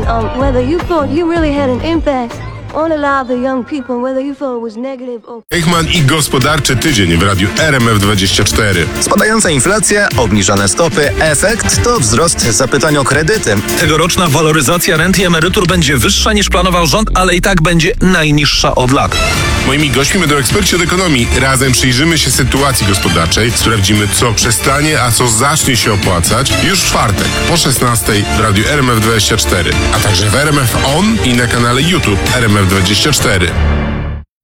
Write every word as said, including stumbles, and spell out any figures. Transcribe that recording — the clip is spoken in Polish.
on um, whether you thought you really had an impact on a lot of the young people, whether you thought it was negative or... Eichmann i gospodarczy tydzień w radiu R M F dwadzieścia cztery. Spadająca inflacja, obniżane stopy, efekt to wzrost zapytań o kredyty. Tegoroczna waloryzacja rent i emerytur będzie wyższa niż planował rząd, ale i tak będzie najniższa od lat. Moimi gośćmi będą eksperci od ekonomii. Razem przyjrzymy się sytuacji gospodarczej, sprawdzimy, co przestanie, a co zacznie się opłacać już w czwartek po szesnastej w radiu R M F dwadzieścia cztery, a także w R M F On i na kanale YouTube R M F dwadzieścia cztery.